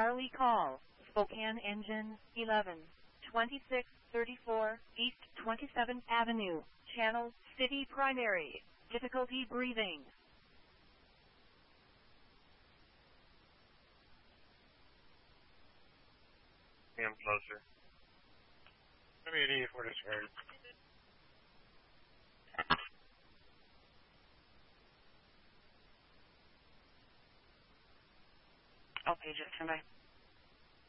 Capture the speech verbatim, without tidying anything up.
Charlie call, Spokane engine, eleven, twenty-six thirty-four, East twenty-seventh Avenue, channel, city primary, difficulty breathing. I'm closer. eighty for this road. Okay, just turn by.